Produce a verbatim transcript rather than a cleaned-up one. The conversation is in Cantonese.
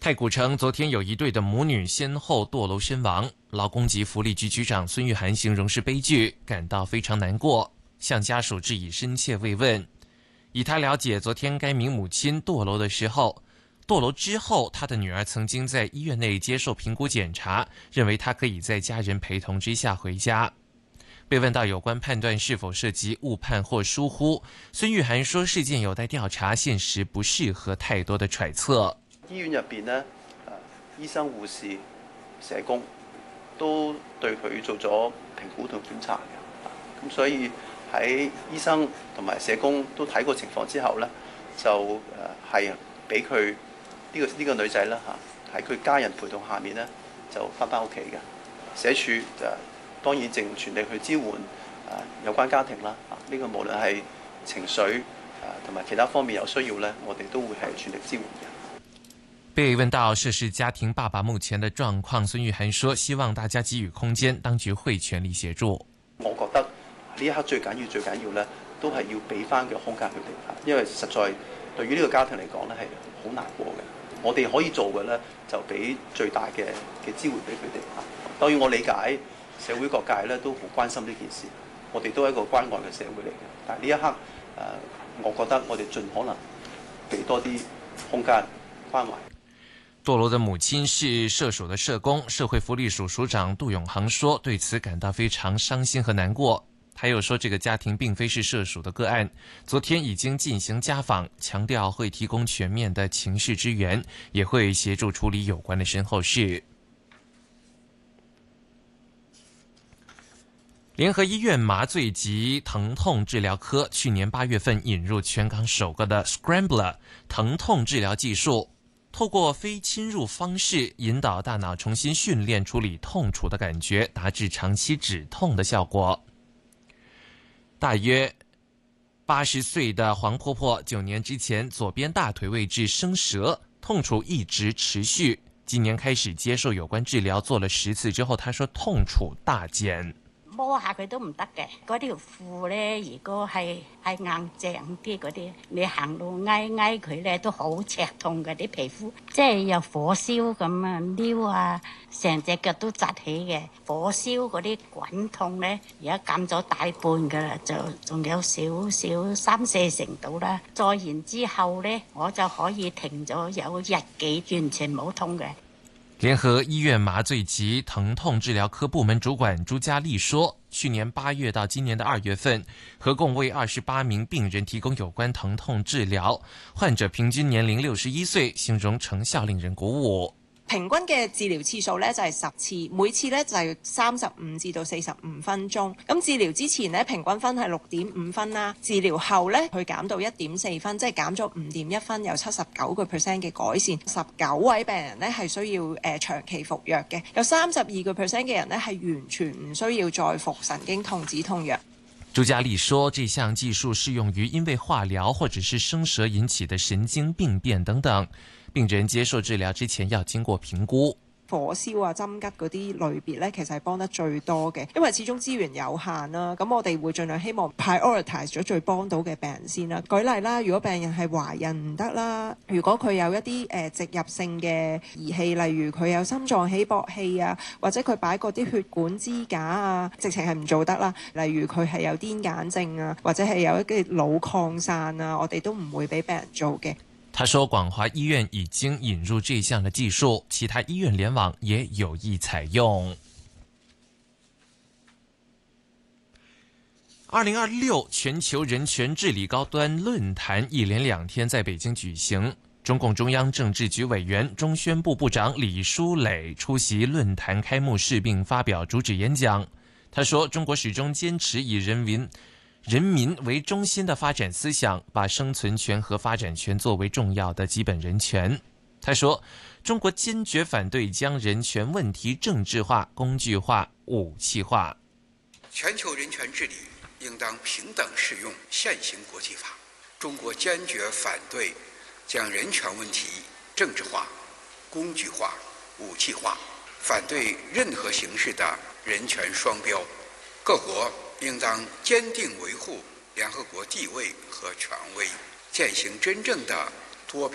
太古城昨天有一对的母女先后堕楼身亡，劳工及福利局局长孙玉菡形容是悲剧，感到非常难过，向家属致以深切慰问。以他了解，昨天该名母亲堕楼的时候，堕楼之后，他的女儿曾经在医院内接受评估检查，认为她可以在家人陪同之下回家。被问到有关判断是否涉及误判或疏忽，孙玉菡说事件有待调查，现实不适合太多的揣测。 醫院入邊呢，誒醫生、護士、社工都對佢做咗評估同檢查嘅，咁所以喺醫生同埋社工都睇過情況之後呢，就誒係俾佢呢個呢個女仔啦嚇，喺佢家人陪同下面呢，就翻返屋企嘅。社署就當然正全力去支援誒有關家庭啦，呢個無論係情緒誒同埋其他方面有需要呢，我哋都會係全力支援嘅。 被問到涉事家庭爸爸目前的狀況，孫玉菡說希望大家給予空間，當局會全力協助。 我覺得呢一刻最緊要最緊要咧，都係要俾翻個空間佢哋，因為實在對於呢個家庭嚟講咧係好難過嘅。我哋可以做嘅咧，就俾最大嘅嘅支援俾佢哋。當然我理解社會各界咧都好關心呢件事，我哋都係一個關愛嘅社會嚟嘅。但係呢一刻誒、呃，我覺得我哋盡可能俾多啲空間關懷。 墮樓的母親是社署的社工，社會福利署署長杜永恒說對此感到非常傷心和難過。他又說這個家庭並非是社署的個案，昨天已經進行家訪，強調會提供全面的情緒支援，也會協助處理有關的身後事。聯合醫院麻醉及疼痛治療科去年八月份引入全港首個的 Scrambler 疼痛治療技術，透過非侵入方式引導大腦重新訓練處理痛楚的感覺，達至長期止痛的效果。大約八十歲的黃婆婆九年之前左邊大腿位置生蛇，痛楚一直持續，今年開始接受有關治療，做了十次之後，她說痛楚大減。 摸下佢都唔得嘅，嗰條褲咧，如果係係硬淨啲嗰啲，你行路挨挨佢咧都好赤痛嘅啲皮膚，即係有火燒咁啊撩啊，成隻腳都紮起嘅。火燒嗰啲滾痛咧，而家減咗大半噶啦，就仲有少少三四成度啦。再然之後咧，我就可以停咗有日幾，完全冇痛嘅。 聯合醫院麻醉及疼痛治療科部門主管朱嘉麗說，去年八月到今年的二月份，合共為二十八名病人提供有關疼痛治療，患者平均年齡六十一歲，形容成效令人鼓舞。 平均嘅治療次數咧就係十次，每次咧就係三十五至到四十五分鐘。咁治療之前咧平均分係六點五分啦，治療後咧佢減到一點四分，即係減咗五點一分，有七十九個 percent 嘅改善。十九位病人咧係需要誒、呃、長期服藥嘅，有三十二個 percent 嘅人咧係完全唔需要再服神經痛止痛藥。 朱嘉麗說，這項技術適用於因為化療或者是生蛇引起的神經病變等等。病人接受治療之前要經過評估。 火燒啊、針吉嗰啲類別咧，其實係幫得最多嘅，因為始終資源有限啦。咁我哋會盡量希望 prioritize 咗最幫到嘅病人先啦。舉例啦，如果病人係懷孕唔得啦，如果佢有一啲誒、呃、植入性嘅儀器，例如佢有心臟起搏器啊，或者佢擺嗰啲血管支架啊，直情係唔做得啦。例如佢係有癲癇症啊，或者係有一啲腦擴散啊，我哋都唔會俾病人做嘅。 他說廣華醫院已經引入這項的技術，其他醫院聯網也有意採用。二零二六全球人權治理高端論壇一連兩天在北京舉行，中共中央政治局委員、中宣部部長李書磊出席論壇開幕式並發表主旨演講。他說，中國始終堅持以人民人民為中心的發展思想，把生存權和發展權作為重要的基本人權。他說，中國堅決反對將人權問題政治化、工具化、武器化。 全球人權治理應當平等適用現行國際法。中國堅決反對將人權問題政治化、工具化、武器化，反對任何形式的人權雙標。各國應當堅定維護聯合國地位和權威，踐行真正的